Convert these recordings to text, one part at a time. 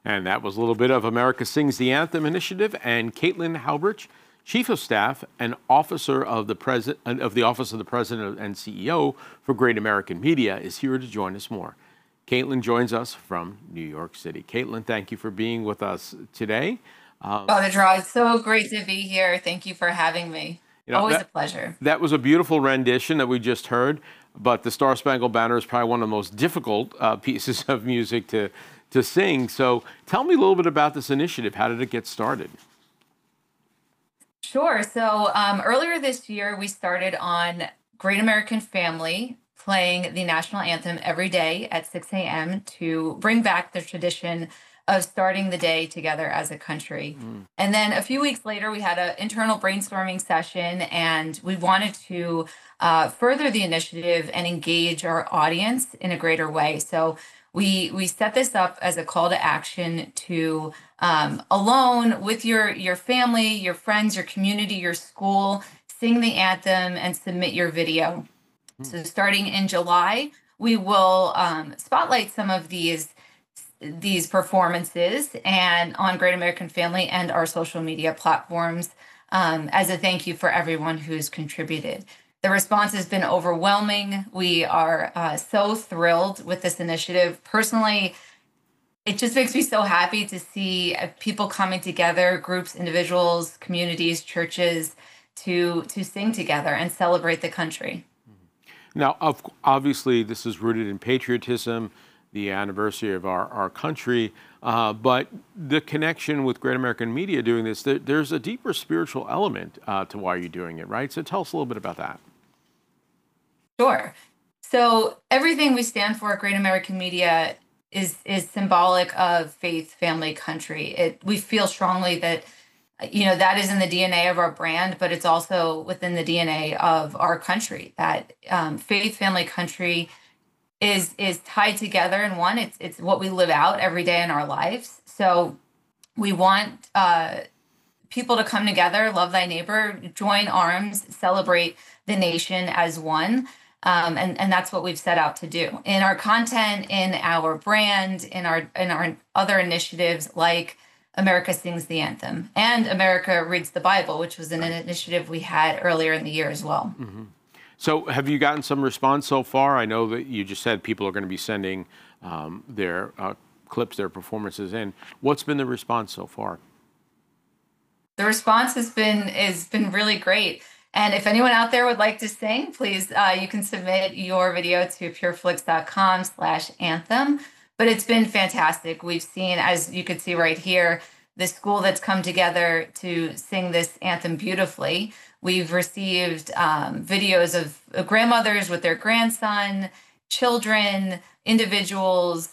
And that was a little bit of America Sings the Anthem initiative. And Caitlin Halbert, Chief of Staff and Officer of the Office of the President and CEO for Great American Media, is here to join us more. Caitlin joins us from New York City. Caitlin, thank you for being with us today. Father Draw, it's so great to be here. Thank you for having me. Always a pleasure. That was a beautiful rendition that we just heard, but the Star Spangled Banner is probably one of the most difficult pieces of music to sing. So tell me a little bit about this initiative. How did it get started? Sure. So earlier this year, we started on Great American Family playing the national anthem every day at 6 a.m. to bring back the tradition of starting the day together as a country. And then a few weeks later, we had an internal brainstorming session, and we wanted to further the initiative and engage our audience in a greater way. So we set this up as a call to action to alone with your family, your friends, your community, your school, sing the anthem and submit your video. So starting in July, we will spotlight some of these performances and on Great American Family and our social media platforms as a thank you for everyone who's contributed. The response has been overwhelming. We are so thrilled with this initiative. Personally, it just makes me so happy to see people coming together, groups, individuals, communities, churches, to sing together and celebrate the country. Now, obviously, this is rooted in patriotism, the anniversary of our country, but the connection with Great American Media doing this, there's a deeper spiritual element to why you're doing it, right? So tell us a little bit about that. Sure. So everything we stand for at Great American Media is symbolic of faith, family, country. We feel strongly that that is in the DNA of our brand, but it's also within the DNA of our country, that faith, family, country is tied together in one. It's what we live out every day in our lives. So we want people to come together, love thy neighbor, join arms, celebrate the nation as one. And that's what we've set out to do in our content, in our brand, in our other initiatives like America Sings the Anthem and America Reads the Bible, which was an initiative we had earlier in the year as well. Mm-hmm. So have you gotten some response so far? I know that you just said people are going to be sending their clips, their performances in. What's been the response so far? The response has been really great. And if anyone out there would like to sing, please, you can submit your video to pureflix.com/anthem. But it's been fantastic. We've seen, as you could see right here, the school that's come together to sing this anthem beautifully. We've received videos of grandmothers with their grandson, children, individuals,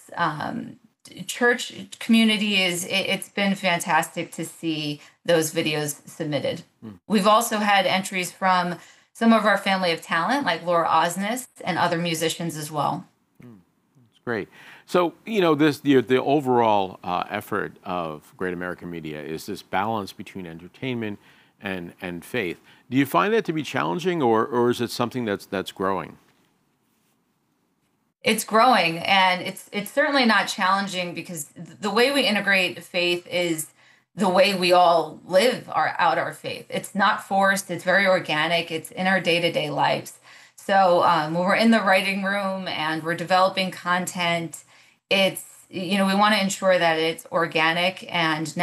church communities. It's been fantastic to see those videos submitted. We've also had entries from some of our family of talent, like Laura Osnes and other musicians as well. That's great. So, the overall effort of Great American Media is this balance between entertainment and faith. Do you find that to be challenging, or is it something that's growing? It's growing, and it's certainly not challenging because the way we integrate faith is the way we all live out our faith. It's not forced. It's very organic. It's in our day-to-day lives. So when we're in the writing room and we're developing content, we want to ensure that it's organic and